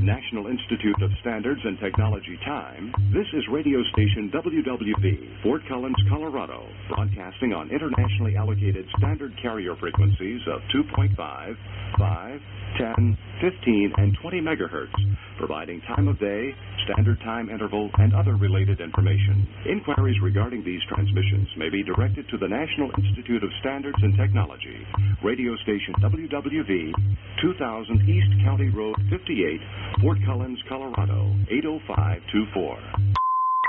National Institute of Standards and Technology time, this is radio station WWV, Fort Collins, Colorado, broadcasting on internationally allocated standard carrier frequencies of 2.5, 5, 10, 15, and 20 megahertz, providing time of day, standard time interval, and other related information. Inquiries regarding these transmissions may be directed to the National Institute of Standards and Technology, radio station WWV, 2000 East County Road 58, Fort Collins, Colorado, 80524.